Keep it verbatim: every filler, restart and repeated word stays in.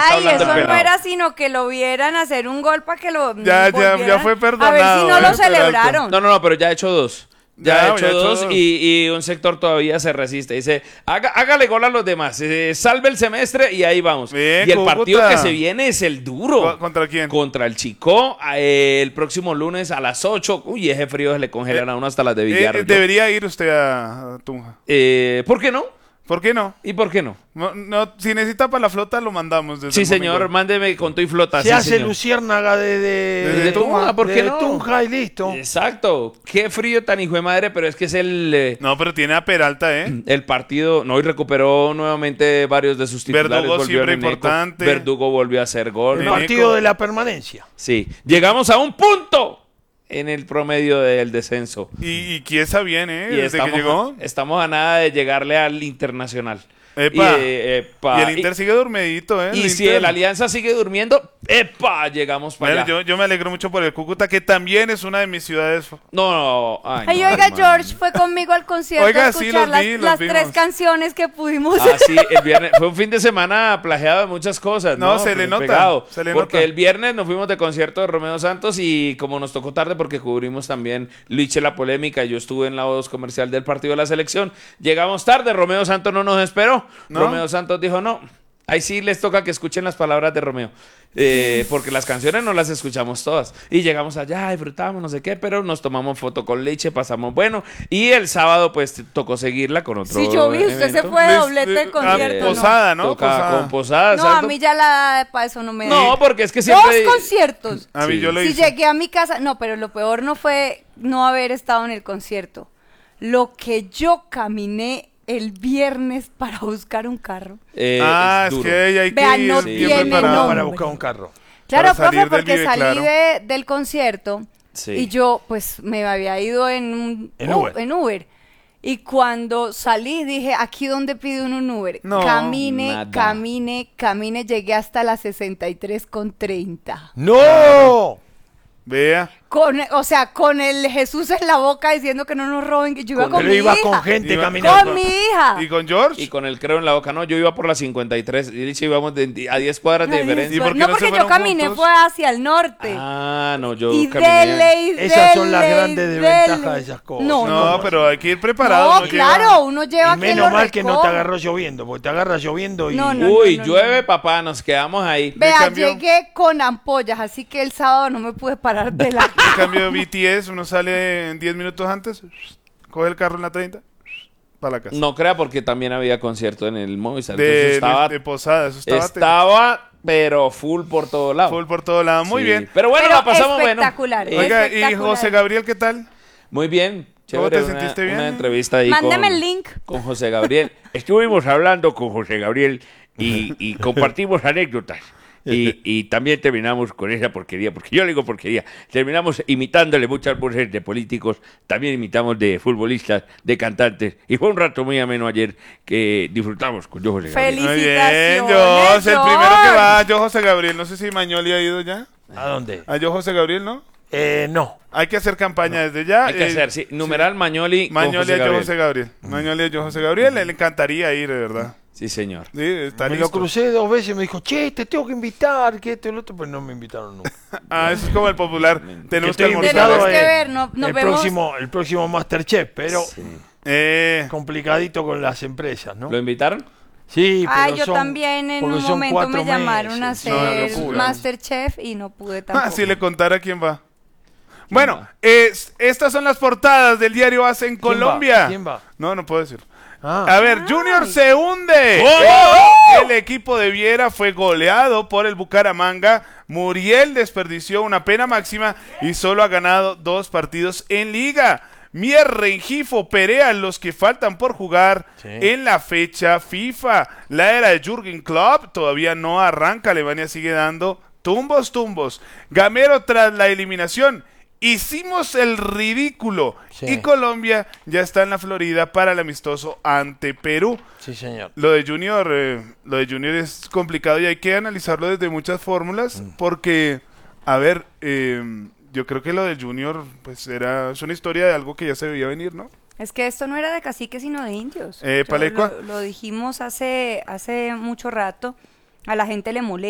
está Ay, hablando eso el no pelado. era sino que lo vieran hacer un gol para que lo Ya, ya, volvieran. ya fue perdonado. A ver si no ¿eh, lo Peralta? celebraron. No, no, no, pero ya ha hecho dos. Ya, Ya, ha ya hecho ha hecho dos dos. y, y un sector todavía se resiste. Dice, Haga, hágale gol a los demás, eh, salve el semestre y ahí vamos. Bien, y el Cúcuta. partido que se viene es el duro. ¿Co- ¿Contra quién? Contra el Chico, eh, el próximo lunes a las ocho. Uy, ese frío se le congelan a uno hasta las de Eh, Villar. eh, ¿no? debería ir usted a, a Tunja. Eh, ¿Por qué no? ¿Por qué no? ¿Y por qué no? No, no, si necesita para la flota, lo mandamos. Desde Sí, el señor, Momigol. mándeme con todo y flota. Se sí, hace señor. luciérnaga de, de, Desde De Tunja, ¿por qué de no? Tunja y listo. Exacto. Qué frío tan hijo de madre, pero es que es el... eh, No, pero tiene a Peralta, ¿eh? El partido, no, y recuperó nuevamente varios de sus titulares. Verdugo volvió siempre Neneco, importante. Verdugo volvió a hacer gol. El Neneco. partido de la permanencia. Sí, llegamos a un punto en el promedio del descenso. Y, y Chiesa bien, ¿eh? Y Desde estamos, que llegó. estamos a nada de llegarle al Internacional. Epa. Y, eh, epa, Y el Inter y- sigue dormidito, ¿eh? y El si Inter. el Alianza sigue durmiendo, ¡epa! Llegamos para Bueno, allá. yo, yo me alegro mucho por el Cúcuta, que también es una de mis ciudades. No, no, ay, Ay, no, oiga, hermano. George fue conmigo al concierto Oiga, a sí, escuchar los las, vi, los las vimos. tres canciones que pudimos. Ah, sí, el viernes fue un fin de semana plagiado de muchas cosas, ¿no? No, se le Pe- nota, pegado. se le porque nota. el viernes nos fuimos de concierto de Romeo Santos y como nos tocó tarde porque cubrimos también Liche la polémica, yo estuve en la voz comercial del partido de la selección, llegamos tarde, Romeo Santos no nos esperó, ¿No? Romeo Santos dijo no. Ahí sí les toca que escuchen las palabras de Romeo, eh, porque las canciones no las escuchamos todas. Y llegamos allá, disfrutamos, no sé qué, pero nos tomamos foto con Leche, pasamos bueno. Y el sábado, pues, tocó seguirla con otro Sí, yo vi, usted se evento. fue de Les- doblete eh, de concierto. ah, ¿no? Posada, ¿no? Tocaba Posada. con Posada, No, a exacto. mí ya la para eso no me da. No, porque es que siempre... Dos conciertos. A mí Sí. yo lo Si hice. llegué a mi casa, no, pero lo peor no fue no haber estado en el concierto. Lo que yo caminé el viernes para buscar un carro. eh, ah, es duro. que hay que Vea, ir no bien tiene preparado. nombre. Para buscar un carro. Claro, Para salir profe, del porque Vive salí Claro. de- del concierto Sí. y yo pues me había ido en un En U- Uber. en Uber. Y cuando salí dije, aquí donde pide uno un Uber. No, camine, nada. camine, camine, llegué hasta la sesenta y tres con treinta. ¡No! Vea. Con, o sea, con el Jesús en la boca diciendo que no nos roben, que yo iba Con- con, Pero mi iba hija. con gente Iba- caminando. Con mi hija. ¿Y con George? Y con el creo en la boca, no, yo iba por la cincuenta y tres y Liche íbamos de- a diez cuadras de Ay, diferencia. ¿Y por qué no, no se porque yo fueron caminé juntos? fue hacia el norte. Ah, no, yo y caminé. dele, y Esas son las dele, grandes y desventajas dele. de esas cosas. No, no, no, pero hay que ir preparado. No, no claro, lleva- uno lleva Y quien menos lo mal que no te recoja. agarró lloviendo, porque te agarra lloviendo y... No, no. Uy, llueve, papá, nos quedamos ahí. Vea, cambio- llegué con ampollas, así que el sábado no me pude parar de la... En cambio, B T S, uno sale en diez minutos antes, coge el carro en la treinta, para la casa. No crea porque también había concierto en el Movistar. de, entonces estaba, de, de Posada, eso estaba, estaba, pero full por todo lado. full por todo lado. Muy Sí. bien. Pero bueno, Pero la pasamos bueno. espectacular, Eh, Oiga, ¿y espectacular. José Gabriel qué tal? Muy bien. ¿Cómo Chévere, te una- sentiste bien? Una entrevista ahí Mándeme con, el link. con José Gabriel. Estuvimos hablando con José Gabriel y, y compartimos anécdotas. Y, y también terminamos con esa porquería, porque yo le digo porquería, terminamos imitándole muchas voces de políticos, también imitamos de futbolistas, de cantantes, y fue un rato muy ameno ayer que disfrutamos con yo José Gabriel. Muy bien, Felicitaciones, Jos, el George. primero que va, yo José Gabriel. No sé si Mañoli ha ido ya. ¿A dónde? A yo José Gabriel, ¿no? Eh, no. Hay que hacer campaña desde ya. Hay que eh, hacer, sí, numeral Mañoli con Mañoli José a yo Gabriel. José Gabriel. Mañoli a yo José Gabriel. Le encantaría ir, de verdad. Sí, señor. Sí, está Me listo. lo crucé dos veces y me dijo, che, te tengo que invitar, que esto y lo otro, pues no me invitaron nunca. Ah, eso es como el popular. Tenemos que Estoy almorzar. Tenemos que eh, ver, no- nos el vemos. próximo, el próximo Masterchef, pero Sí. Eh, complicadito con las empresas, ¿no? ¿Lo invitaron? Sí, pero Ay, yo son- también en porque un son momento cuatro me llamaron a meses. No, hacer locura. Masterchef y no pude tampoco. ah, si le contara quién va. Bueno, es- estas son las portadas del diario A C en ¿Quién va? Colombia. ¿Quién va? No, no puedo decir. Ah. A ver, Junior se hunde. ¡Oh! El equipo de Viera fue goleado por el Bucaramanga. Muriel desperdició una pena máxima y solo ha ganado dos partidos en liga. Mier, Rengifo, Perea, los que faltan por jugar Sí. en la fecha FIFA. La era de Jürgen Klopp todavía no arranca. Alemania sigue dando tumbos, tumbos. Gamero tras la eliminación. Hicimos el ridículo. Sí. Y Colombia ya está en la Florida para el amistoso ante Perú. Sí, señor. Lo de Junior, eh, lo de Junior es complicado y hay que analizarlo desde muchas fórmulas porque, a ver, eh, yo creo que lo del Junior, pues era, es una historia de algo que ya se veía venir, ¿no? Es que esto no era de caciques sino de indios. Eh, Yo Palecua. lo, lo dijimos hace, hace mucho rato. A la gente le molesta.